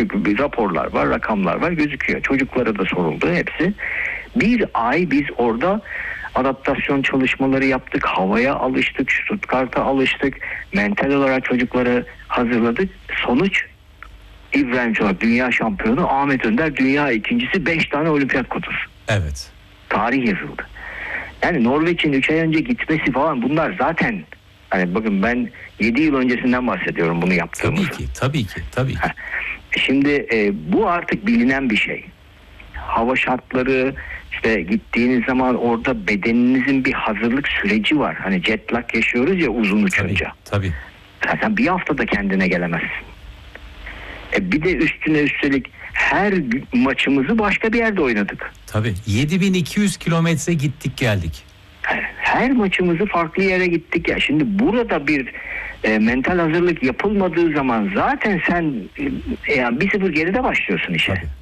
Çünkü bir raporlar var, rakamlar var, gözüküyor. Çocuklara da soruldu hepsi. Bir ay biz orada adaptasyon çalışmaları yaptık, havaya alıştık, Stuttgart'a alıştık, mental olarak çocukları hazırladık. Sonuç İbrahim Çolak dünya şampiyonu, Ahmet Önder dünya ikincisi, 5 tane olimpiyat kotası. Evet. Tarih yazıldı. Yani Norveç'in 3 ay önce gitmesi falan, bunlar zaten, hani bakın ben 7 yıl öncesinden bahsediyorum bunu yaptığımızı. Tabii ki. Şimdi bu artık bilinen bir şey. Hava şartları, işte gittiğiniz zaman orada bedeninizin bir hazırlık süreci var. Hani jet lag yaşıyoruz ya uzun uçunca. Tabii. Zaten bir haftada kendine gelemezsin. Bir de üstelik her maçımızı başka bir yerde oynadık. Tabii. 7200 kilometre gittik geldik. Her maçımızı farklı yere gittik ya. Şimdi burada bir mental hazırlık yapılmadığı zaman zaten sen yani 1-0 geride başlıyorsun işe. Tabii.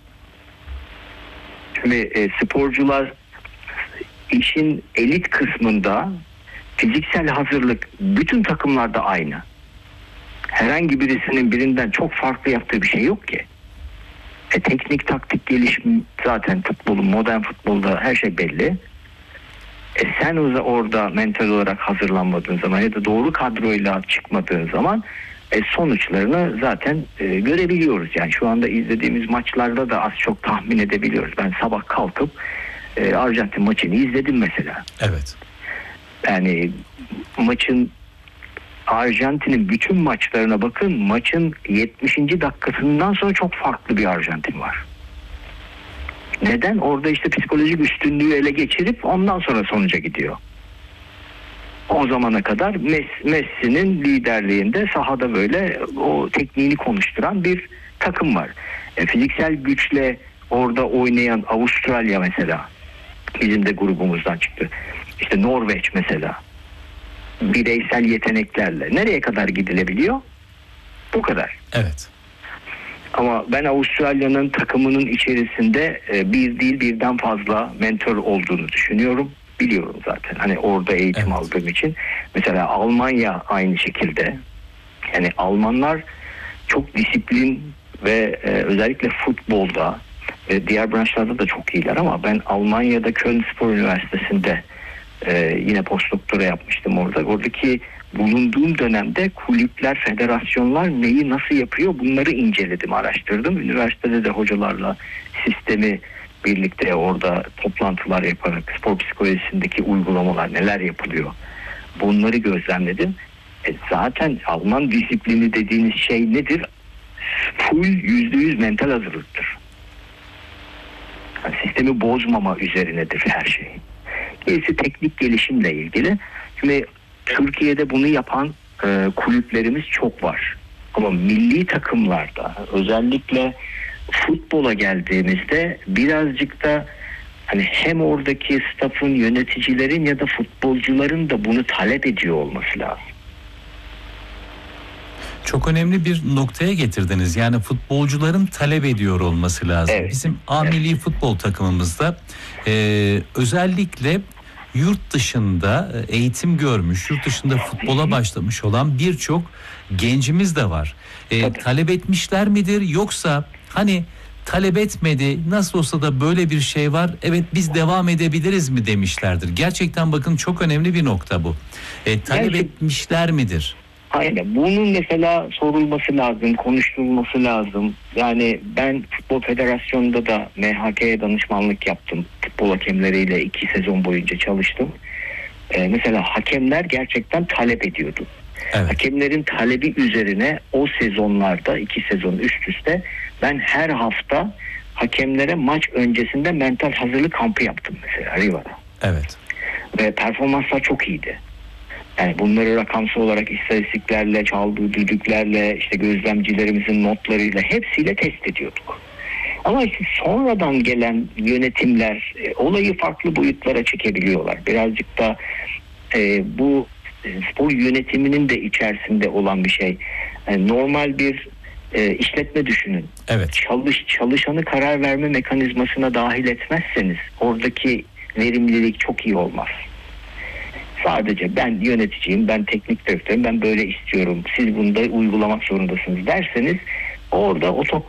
Şimdi sporcular işin elit kısmında fiziksel hazırlık bütün takımlarda aynı. Herhangi birisinin birinden çok farklı yaptığı bir şey yok ki. Teknik taktik gelişim zaten futbolun, modern futbolda her şey belli. Sen orada mental olarak hazırlanmadığın zaman ya da doğru kadroyla çıkmadığın zaman sonuçlarını zaten görebiliyoruz. Yani şu anda izlediğimiz maçlarda da az çok tahmin edebiliyoruz. Ben sabah kalkıp Arjantin maçını izledim mesela. Evet. Yani Arjantin'in bütün maçlarına bakın, maçın 70. dakikasından sonra çok farklı bir Arjantin var. Neden? Orada işte psikolojik üstünlüğü ele geçirip ondan sonra sonuca gidiyor. O zamana kadar Messi'nin liderliğinde sahada böyle o tekniğini konuşturan bir takım var. Fiziksel güçle orada oynayan Avustralya mesela bizim de grubumuzdan çıktı. İşte Norveç mesela bireysel yeteneklerle nereye kadar gidilebiliyor? Bu kadar. Evet. Ama ben Avustralya'nın takımının içerisinde bir değil birden fazla mentor olduğunu düşünüyorum. Biliyorum zaten. Hani orada eğitim aldığım için. Mesela Almanya aynı şekilde. Yani Almanlar çok disiplin ve özellikle futbolda diğer branşlarda da çok iyiler ama ben Almanya'da Köln Spor Üniversitesi'nde yine postdoktora yapmıştım orada. Oradaki bulunduğum dönemde kulüpler, federasyonlar neyi nasıl yapıyor bunları inceledim, araştırdım. Üniversitede de hocalarla sistemi birlikte orada toplantılar yaparak spor psikolojisindeki uygulamalar neler yapılıyor bunları gözlemledim. Zaten Alman disiplini dediğiniz şey nedir? Full %100 mental hazırlıktır. Yani sistemi bozmama üzerinedir her şey. Gerisi teknik gelişimle ilgili. Şimdi Türkiye'de bunu yapan kulüplerimiz çok var. Ama milli takımlarda özellikle futbola geldiğimizde birazcık da hani hem oradaki staff'ın, yöneticilerin ya da futbolcuların da bunu talep ediyor olması lazım. Çok önemli bir noktaya getirdiniz. Yani futbolcuların talep ediyor olması lazım. Evet. Bizim milli futbol takımımızda özellikle yurt dışında eğitim görmüş, yurt dışında futbola başlamış olan birçok gencimiz de var. Talep etmişler midir yoksa hani talep etmedi, nasıl olsa da böyle bir şey var, evet biz devam edebiliriz mi demişlerdir. Gerçekten bakın çok önemli bir nokta bu. Talep etmişler midir? Aynen. Bunun mesela sorulması lazım, konuşulması lazım. Yani ben Futbol Federasyonu'nda da MHK'ye danışmanlık yaptım. Futbol hakemleriyle 2 sezon boyunca çalıştım. Mesela hakemler gerçekten talep ediyordu. Evet. Hakemlerin talebi üzerine o sezonlarda 2 sezon üst üste ben her hafta hakemlere maç öncesinde mental hazırlık kampı yaptım mesela Riva'da. Evet. Ve performanslar çok iyiydi. Yani bunları rakamsal olarak istatistiklerle, çaldığı düdüklerle, işte gözlemcilerimizin notlarıyla hepsiyle test ediyorduk. Ama işte sonradan gelen yönetimler olayı farklı boyutlara çekebiliyorlar. Birazcık da bu spor yönetiminin de içerisinde olan bir şey. Yani normal bir işletme düşünün. Evet. Çalışanı karar verme mekanizmasına dahil etmezseniz oradaki verimlilik çok iyi olmaz. Sadece ben yöneticiyim, ben teknik direktörüm, ben böyle istiyorum, siz bunu da uygulamak zorundasınız derseniz orada